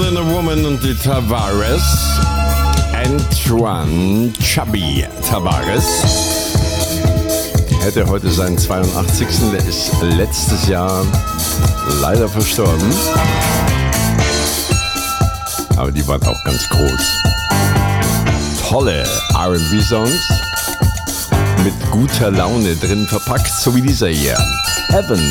and a Woman und die Tavares. Antoine Chubby Tavares hätte heute seinen 82. Der ist letztes Jahr leider verstorben. Aber die waren auch ganz groß. Tolle R&B-Songs mit guter Laune drin verpackt, so wie dieser hier. Heaven.